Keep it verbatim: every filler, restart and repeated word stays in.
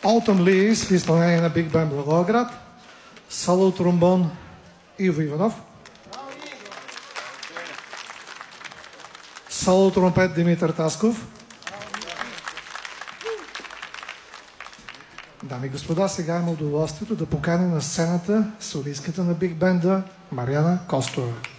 Autumn Leaves в изпълнение на Биг Бенд Благоевград, соло тромбон Иво Иванов, соло тромпет Димитър Тасков. Дами и господа, сега има удоволствието да поканя на сцената солистката на Биг Бенда Мариана Костова.